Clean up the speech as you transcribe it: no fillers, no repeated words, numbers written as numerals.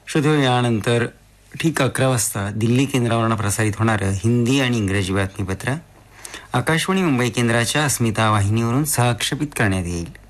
श्रोते, यानंतर ठीक 11 वाजता दिल्ली केंद्रावरून प्रसारित होणारं हिंदी आणि इंग्रजी बातमीपत्र आकाशवाणी मुंबई केंद्राच्या अस्मिता वाहिनीवरून सहक्षेपित करण्यात येईल.